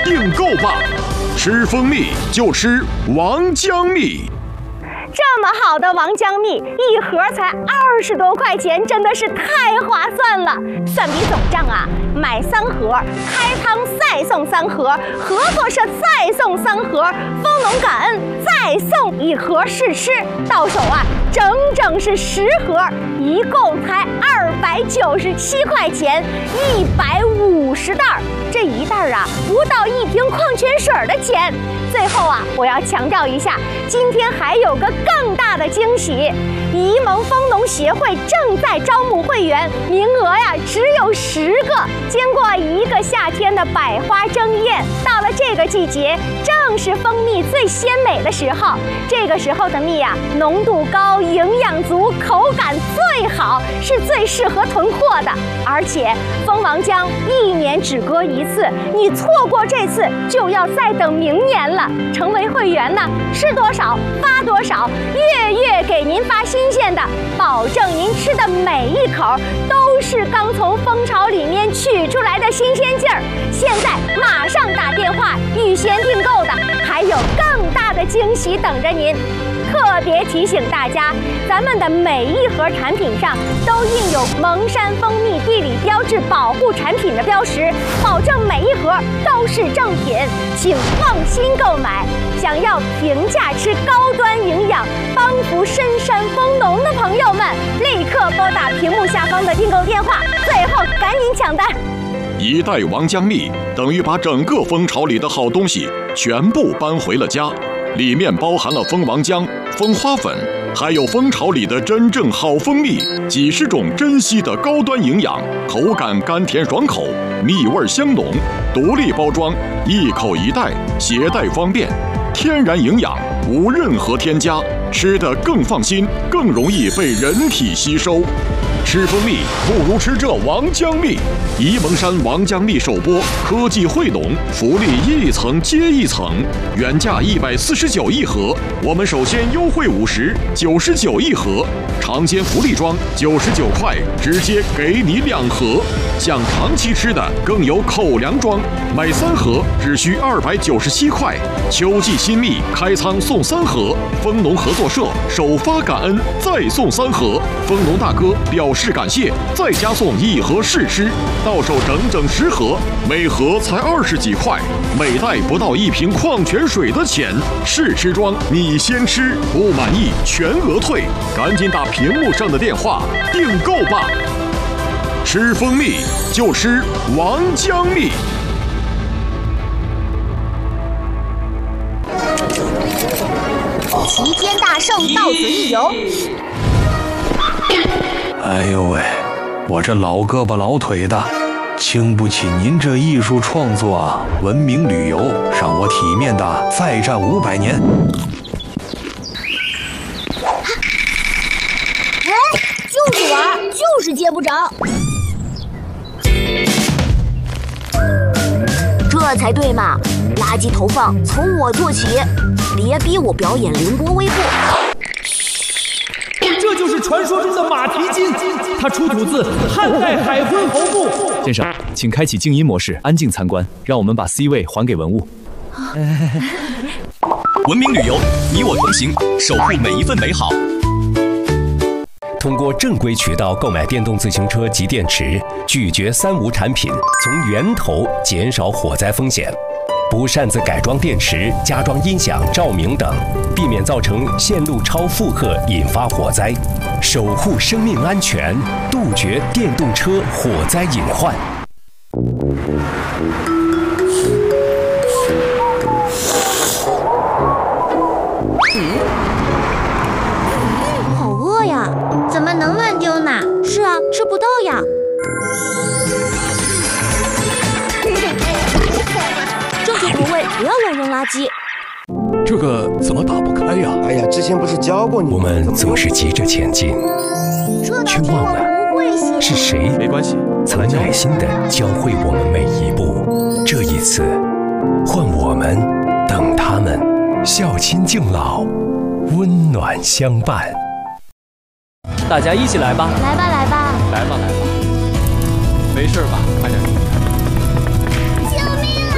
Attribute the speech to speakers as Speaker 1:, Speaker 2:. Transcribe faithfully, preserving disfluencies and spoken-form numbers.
Speaker 1: 订购吧！吃蜂蜜就吃王江蜜。
Speaker 2: 这么好的王江蜜，一盒才二十多块钱，真的是太划算了。算笔总账啊，买三盒，开汤再送三盒，合作社再送三盒，蜂农感恩再送一盒试吃，到手啊，整整是十盒，一共才二百九十七块钱，一百五十袋儿，这一袋啊，不到一瓶矿泉水的钱。最后啊，我要强调一下，今天还有个更大的惊喜，沂蒙蜂农协会正在招募会员，名额呀只有十个。经过一个夏天的百花争艳，到了这个季节，正是蜂蜜最鲜美的时候。这个时候的蜜呀，浓度高，营养足，口感最好，是最适合囤货的。而且蜂王浆一年只割一次，你错过这次就要再等明年了。成为会员呢，吃多少发多少，月月给您发新鲜的，保证您吃的每一口都是刚从蜂巢里面取出来的新鲜劲儿。现在马上打电话预先订购的，还有更大的惊喜等着您。特别提醒大家，咱们的每一盒产品上都印有蒙山蜂蜜地理标志保护产品的标识，保证每一盒都是正品，请放心购买。想要平价吃高端营养，帮扶深山蜂农的朋友们，立刻拨打屏幕下方的订购电话，最后赶紧抢单。
Speaker 1: 一袋王江蜜等于把整个蜂巢里的好东西全部搬回了家。里面包含了蜂王浆、蜂花粉，还有蜂巢里的真正好蜂蜜，几十种珍稀的高端营养，口感甘甜爽口，蜜味香浓，独立包装，一口一袋，携带方便，天然营养，无任何添加，吃得更放心，更容易被人体吸收。吃蜂蜜不如吃这王江蜜。沂蒙山王江蜜首播，科技汇农，福利一层接一层，原价一百四十九一盒，我们首先优惠五十，九十九一盒。尝鲜福利装九十九块，直接给你两盒。想长期吃的更有口粮装，买三盒只需二百九十七块。秋季新蜜开仓送三盒，蜂农合作社首发感恩再送三盒，蜂农大哥表示感谢，再加送一盒试吃，到手整整十盒，每盒才二十几块，每袋不到一瓶矿泉水的钱。试吃装你先吃，不满意全额退，赶紧打屏幕上的电话订购吧。吃蜂蜜就吃王江蜜。
Speaker 2: 齐天大圣到此一游。
Speaker 3: 哎呦喂，我这老胳膊老腿的，经不起您这艺术创作啊！文明旅游让我体面的再战五百年。
Speaker 4: 哎，就是玩，就是接不着。这才对嘛！垃圾投放从我做起，别逼我表演凌波微步。
Speaker 5: 这就是传说中的马蹄金，它出土自汉代海昏侯墓。
Speaker 6: 先生，请开启静音模式，安静参观，让我们把 C 位还给文物。
Speaker 7: 文明旅游，你我同行，守护每一份美好。
Speaker 8: 通过正规渠道购买电动自行车及电池，拒绝三无产品，从源头减少火灾风险。不擅自改装电池、加装音响、照明等，避免造成线路超负荷引发火灾，守护生命安全，杜绝电动车火灾隐患。
Speaker 4: 好饿呀，怎么能乱丢呢？是啊，吃不到呀。正确投喂，不要乱扔垃圾。
Speaker 3: 这个怎么打不开呀？
Speaker 9: 哎呀，之前不是教过你吗？
Speaker 8: 我们总是急着前进，却忘了是谁
Speaker 3: 没关系，
Speaker 8: 曾耐心地教会我们每一步。这一次，换我们等他们，孝亲敬老，温暖相伴。
Speaker 6: 大家一起来吧！
Speaker 4: 来吧，来吧，
Speaker 6: 来吧，来吧！没事吧？快点。